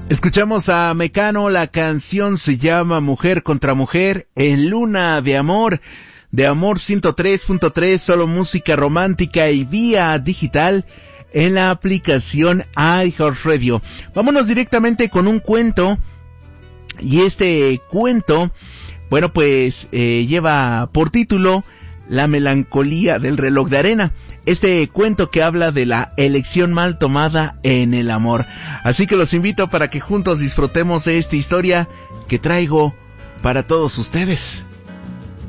Escuchamos a Mecano, la canción se llama Mujer contra Mujer en Luna de Amor 103.3, solo música romántica y vía digital en la aplicación iHeartRadio. Vámonos directamente con un cuento, y este cuento, bueno, pues lleva por título La melancolía del reloj de arena. Este cuento que habla de la elección mal tomada en el amor. Así que los invito para que juntos disfrutemos de esta historia que traigo para todos ustedes.